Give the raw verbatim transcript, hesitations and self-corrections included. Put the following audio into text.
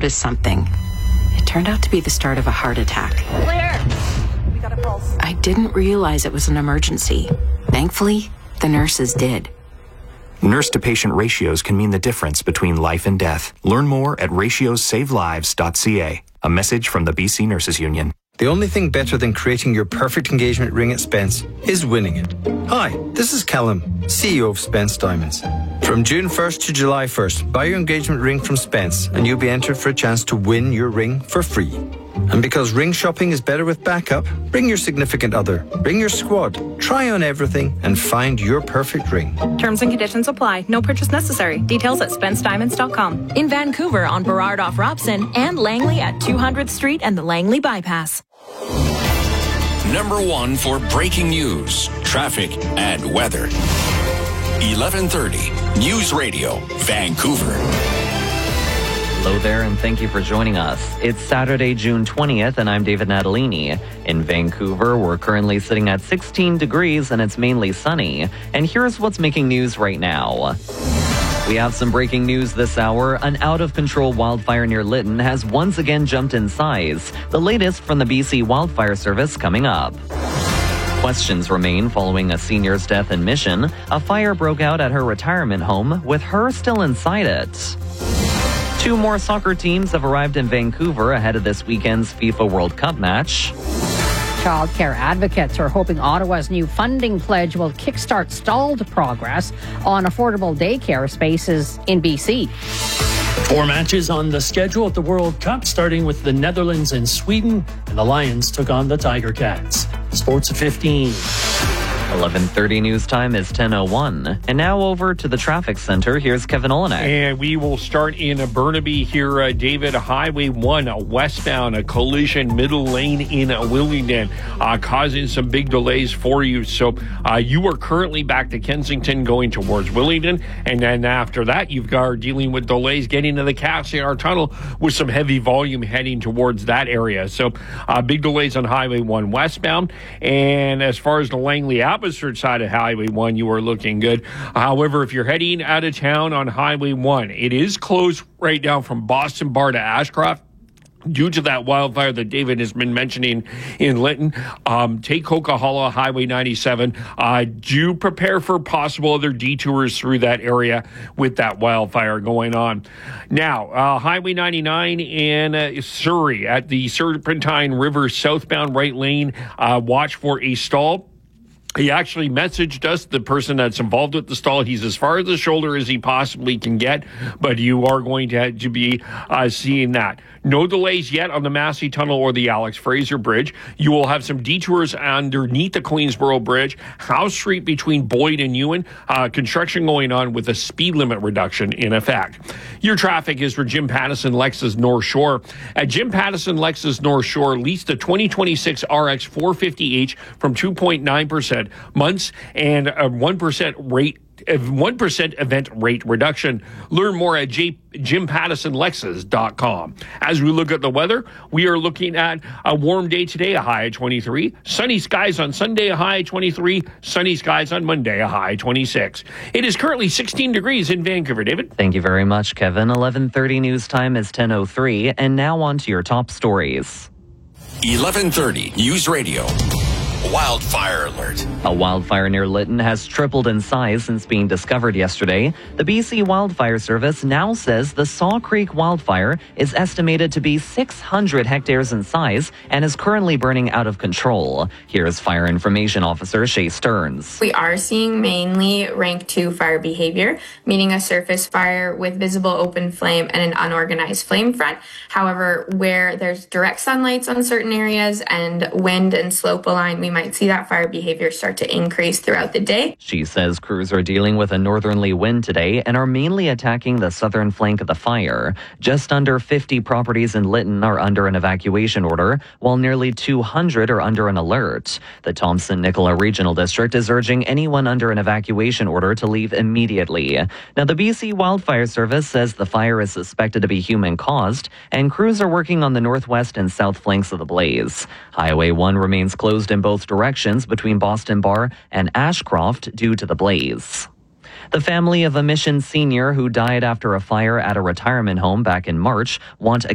noticed something. It turned out to be the start of a heart attack. Claire! We got a pulse. I didn't realize it was an emergency. Thankfully, the nurses did. Nurse-to-patient ratios can mean the difference between life and death. Learn more at ratios save lives dot c a. A message from the B C Nurses Union. The only thing better than creating your perfect engagement ring at Spence is winning it. Hi, this is Callum, C E O of Spence Diamonds. From June first to July first, buy your engagement ring from Spence and you'll be entered for a chance to win your ring for free. And because ring shopping is better with backup, bring your significant other, bring your squad, try on everything and find your perfect ring. Terms and conditions apply. No purchase necessary. Details at spence diamonds dot com. In Vancouver on Burrard off Robson and Langley at two hundredth Street and the Langley Bypass. Number one for breaking news, traffic, and weather. eleven thirty News Radio, Vancouver. Hello there, and thank you for joining us. It's Saturday, June twentieth, and I'm David Natalini. In Vancouver, we're currently sitting at sixteen degrees, and it's mainly sunny. And here's what's making news right now. We have some breaking news this hour. An out-of-control wildfire near Lytton has once again jumped in size. The latest from the B C Wildfire Service coming up. Questions remain following a senior's death in Mission. A fire broke out at her retirement home, with her still inside it. Two more soccer teams have arrived in Vancouver ahead of this weekend's FIFA World Cup match. Childcare advocates are hoping Ottawa's new funding pledge will kickstart stalled progress on affordable daycare spaces in B C. Four matches on the schedule at the World Cup, starting with the Netherlands and Sweden, and the Lions took on the Tiger Cats. Sports at fifteen. eleven thirty news time is ten oh one. And now over to the traffic center. Here's Kevin Olenek. And we will start in Burnaby here, uh, David. Highway one westbound, a collision middle lane in Willingdon, uh, causing some big delays for you. So uh, you are currently back to Kensington going towards Willingdon. And then after that, you've got dealing with delays getting to the Cassiar Tunnel with some heavy volume heading towards that area. So uh, big delays on Highway one westbound. And as far as the Langley out, Abbotsford side of Highway one, you are looking good. However, if you're heading out of town on Highway one, it is closed right down from Boston Bar to Ashcroft due to that wildfire that David has been mentioning in Lytton. Um, take Coquihalla Highway ninety-seven. Uh, do prepare for possible other detours through that area with that wildfire going on. Now, uh, Highway ninety-nine in uh, Surrey at the Serpentine River southbound right lane. Uh, watch for a stall. He actually messaged us, the person that's involved with the stall. He's as far as the shoulder as he possibly can get, but you are going to, have to be uh, seeing that. No delays yet on the Massey Tunnel or the Alex Fraser Bridge. You will have some detours underneath the Queensboro Bridge, House Street between Boyd and Ewan. Uh, construction going on with a speed limit reduction in effect. Your traffic is for Jim Pattison Lexus North Shore. At Jim Pattison Lexus North Shore, lease the twenty twenty-six R X four fifty H from two point nine percent months and a one percent rate one percent event rate reduction. Learn more at J- jim pattison lexus dot com. As we look at the weather, we are looking at a warm day today, a high of twenty-three. Sunny skies on Sunday, a high of twenty-three. Sunny skies on Monday, a high of twenty-six. It is currently sixteen degrees in Vancouver. David? Thank you very much, Kevin. eleven thirty news time is ten oh three. And now on to your top stories. eleven thirty News Radio. Wildfire alert. A wildfire near Lytton has tripled in size since being discovered yesterday. The B C Wildfire Service now says the Saw Creek wildfire is estimated to be six hundred hectares in size and is currently burning out of control. Here's Fire Information Officer Shay Stearns. We are seeing mainly rank two fire behavior, meaning a surface fire with visible open flame and an unorganized flame front. However, where there's direct sunlight on certain areas and wind and slope align, we might see that fire behavior start to increase throughout the day. She says crews are dealing with a northerly wind today and are mainly attacking the southern flank of the fire. Just under fifty properties in Lytton are under an evacuation order, while nearly two hundred are under an alert. The Thompson-Nicola Regional District is urging anyone under an evacuation order to leave immediately. Now, the B C Wildfire Service says the fire is suspected to be human-caused, and crews are working on the northwest and south flanks of the blaze. Highway one remains closed in both directions between Boston Bar and Ashcroft due to the blaze. The family of a Mission senior who died after a fire at a retirement home back in March want a